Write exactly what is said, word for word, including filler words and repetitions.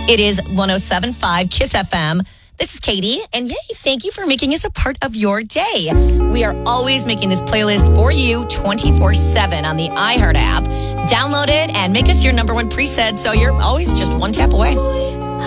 It is one oh seven point five Kiss F M. This is Katie, and yay, thank you for making us a part of your day. We are always making this playlist for you twenty-four seven on the iHeart app. Download it and make us your number one preset so you're always just one tap away.